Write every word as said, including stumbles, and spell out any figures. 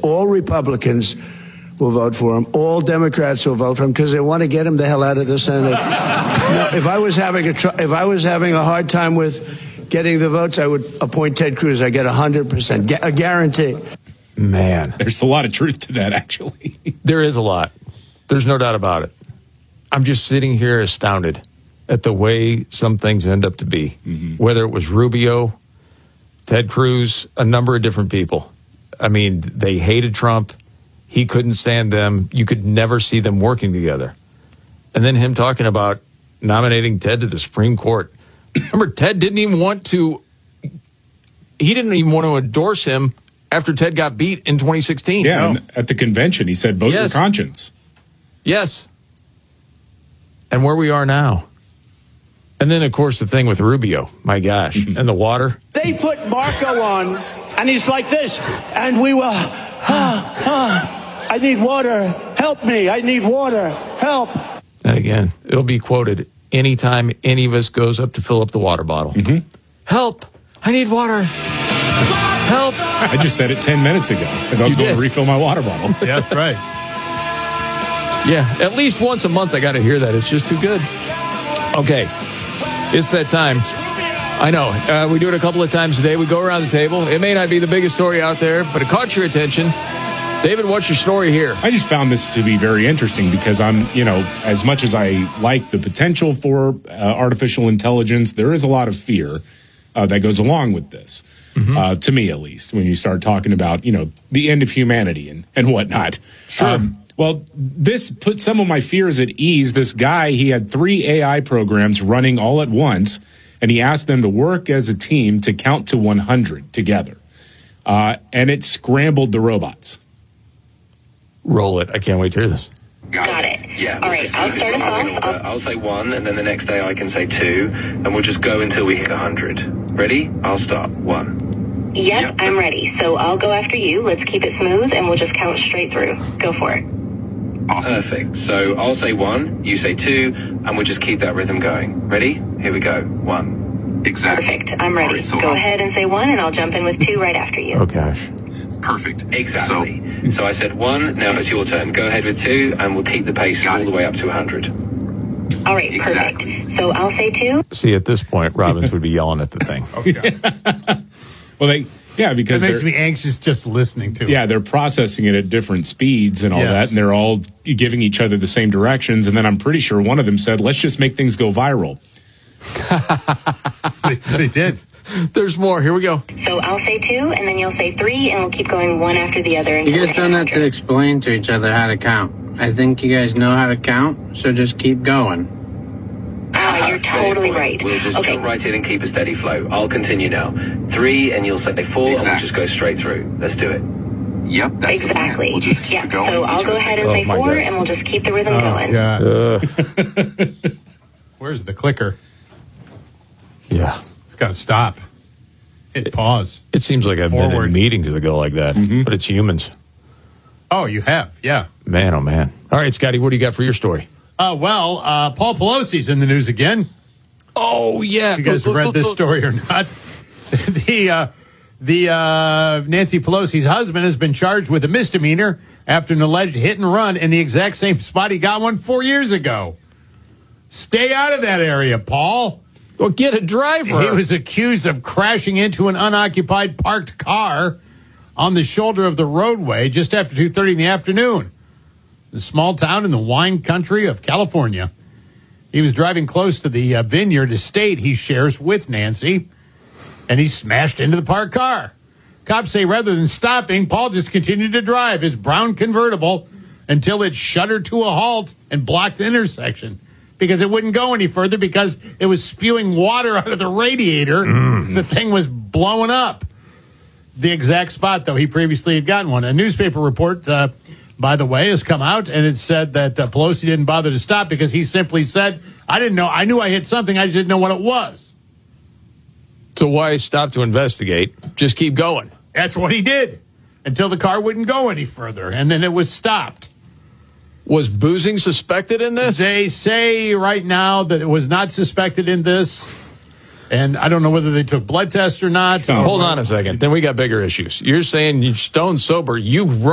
all Republicans will vote for him. All Democrats will vote for him because they want to get him the hell out of the Senate. Now, if I was having a tr- if I was having a hard time with getting the votes, I would appoint Ted Cruz. I get one hundred percent, a guarantee. Man, there's a lot of truth to that, actually. There is a lot. There's no doubt about it. I'm just sitting here astounded at the way some things end up to be. Mm-hmm. Whether it was Rubio, Ted Cruz, a number of different people. I mean, they hated Trump. He couldn't stand them. You could never see them working together. And then him talking about nominating Ted to the Supreme Court. Remember, Ted didn't even want to, he didn't even want to endorse him after Ted got beat in twenty sixteen. Yeah, no. and at the convention, he said, vote yes. your conscience. Yes. And where we are now. And then, of course, the thing with Rubio, my gosh, mm-hmm. and the water. They put Marco on, and he's like this, and we will, ah, ah. I need water. Help me. I need water. Help. And again, it'll be quoted anytime any of us goes up to fill up the water bottle. Mm-hmm. Help. I need water. Help. I just said it ten minutes ago because I was you going did. to refill my water bottle. Yeah, that's right. Yeah, at least once a month I got to hear that. It's just too good. Okay. It's that time. I know. Uh, we do it a couple of times a day. We go around the table. It may not be the biggest story out there, but it caught your attention. David, what's your story here? I just found this to be very interesting because I'm, you know, as much as I like the potential for uh, artificial intelligence, there is a lot of fear uh, that goes along with this, mm-hmm. uh, to me at least, when you start talking about, you know, the end of humanity and, and whatnot. Sure. Um, well, this put some of my fears at ease. This guy, he had three A I programs running all at once, and he asked them to work as a team to count to one hundred together. Uh, and it scrambled the robots. Roll it. I can't wait to hear this. Got, Got it. it. Yeah. All right, I'll start us off. I'll, I'll say one, and then the next day I can say two, and we'll just go until we hit one hundred. Ready? I'll start. One. Yep, yep, I'm ready. So I'll go after you. Let's keep it smooth, and we'll just count straight through. Go for it. Awesome. Perfect. So I'll say one, you say two, and we'll just keep that rhythm going. Ready? Here we go. One. Exactly. Perfect. I'm ready. Right, so go I'll... ahead and say one, and I'll jump in with two right after you. Oh, gosh. Perfect. Exactly. So, so I said one, now it's your turn. Go ahead with two, and we'll keep the pace all the way up to one hundred. All right, exactly. Perfect. So I'll say two. See, at this point, Robbins would be yelling at the thing. Okay. Well, they, yeah, because it makes me anxious just listening to it. Yeah, they're processing it at different speeds and all yes. that, and they're all giving each other the same directions. And then I'm pretty sure one of them said, let's just make things go viral. they, they did. There's more. Here we go. So I'll say two, and then you'll say three, and we'll keep going one after the other. You guys don't have to explain to each other how to count. I think you guys know how to count, so just keep going. Ah, you're totally right. We'll just okay. jump right in and keep a steady flow. I'll continue now. Three, and you'll say four, exactly. and we'll just go straight through. Let's do it. Yep, that's exactly. We'll just keep yeah, going. So I'll go ahead and oh, say four, God. and we'll just keep the rhythm oh, going. Uh. Where's the clicker? Yeah. It's got to stop. Hit pause. It seems like I've Forward. been in meetings that go like that, mm-hmm. but it's humans. Oh, you have? Yeah. Man, oh, man. All right, Scotty, what do you got for your story? Uh, well, uh, Paul Pelosi's in the news again. Oh, yeah. If you guys have read this story or not. the uh, the uh, Nancy Pelosi's husband has been charged with a misdemeanor after an alleged hit and run in the exact same spot he got one four years ago. Stay out of that area, Paul. Well, get a driver. He was accused of crashing into an unoccupied parked car on the shoulder of the roadway just after two thirty in the afternoon. A small town in the wine country of California. He was driving close to the uh, vineyard estate he shares with Nancy, and he smashed into the parked car. Cops say rather than stopping, Paul just continued to drive his brown convertible until it shuddered to a halt and blocked the intersection. Because it wouldn't go any further because it was spewing water out of the radiator. Mm. The thing was blowing up. The exact spot, though, he previously had gotten one. A newspaper report, uh, by the way, has come out, and it said that uh, Pelosi didn't bother to stop because he simply said, I didn't know. I knew I hit something. I just didn't know what it was. So why stop to investigate? Just keep going. That's what he did until the car wouldn't go any further, and then it was stopped. Was boozing suspected in this? They say right now that it was not suspected in this. And I don't know whether they took blood tests or not. Oh, hold on a second. Then we got bigger issues. You're saying you're stone sober. You